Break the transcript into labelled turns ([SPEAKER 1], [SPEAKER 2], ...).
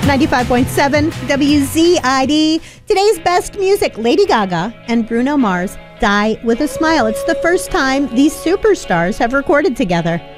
[SPEAKER 1] 95.7 WZID. Today's best music, Lady Gaga and Bruno Mars, Die With a Smile. It's the first time these superstars have recorded together.